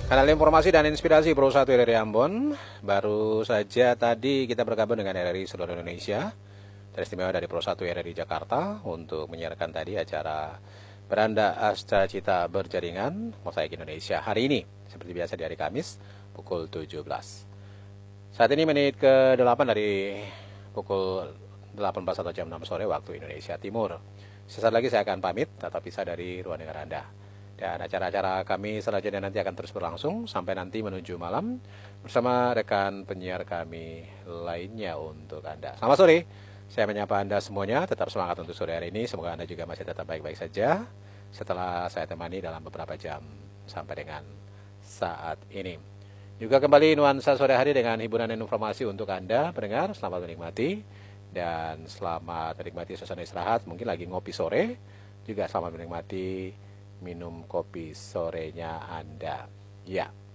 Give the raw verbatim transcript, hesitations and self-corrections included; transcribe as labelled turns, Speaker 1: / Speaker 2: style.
Speaker 1: Kanal informasi dan inspirasi Pro satu R R I Ambon. Baru saja tadi kita bergabung dengan R R I seluruh Indonesia, teristimewa dari Pro satu R R I Jakarta untuk menyiarkan tadi acara Beranda Astra Cita Berjaringan Mosaik Indonesia hari ini, seperti biasa di hari Kamis pukul tujuh belas. Saat ini menit ke delapan dari pukul delapan belas atau jam enam sore waktu Indonesia Timur. Sesaat lagi saya akan pamit atau pisah dari ruang dengar Anda. Dan acara-acara kami selanjutnya nanti akan terus berlangsung sampai nanti menuju malam bersama rekan penyiar kami lainnya untuk Anda. Selamat sore, saya menyapa Anda semuanya, tetap semangat untuk sore hari ini. Semoga Anda juga masih tetap baik-baik saja setelah saya temani dalam beberapa jam sampai dengan saat ini. Juga kembali nuansa sore hari dengan hiburan dan informasi untuk Anda pendengar. Selamat menikmati dan selamat menikmati suasana istirahat. Mungkin lagi ngopi sore, juga selamat menikmati minum kopi sorenya Anda. Ya.